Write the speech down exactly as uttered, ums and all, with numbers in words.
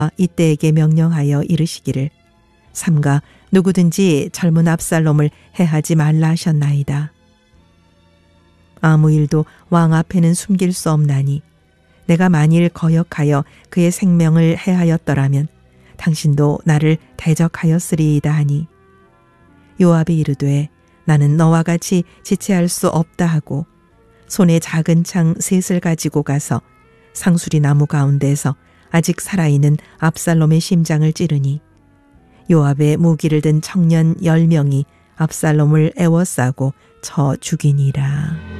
이때에게 명령하여 이르시기를 삼가 누구든지 젊은 압살롬을 해하지 말라 하셨나이다. 아무 일도 왕 앞에는 숨길 수 없나니 내가 만일 거역하여 그의 생명을 해하였더라면 당신도 나를 대적하였으리이다 하니 요압이 이르되 나는 너와 같이 지체할 수 없다 하고 손에 작은 창 셋을 가지고 가서 상수리 나무 가운데서 아직 살아있는 압살롬의 심장을 찌르니 요압의 무기를 든 청년 열 명이 압살롬을 애워싸고 쳐 죽이니라.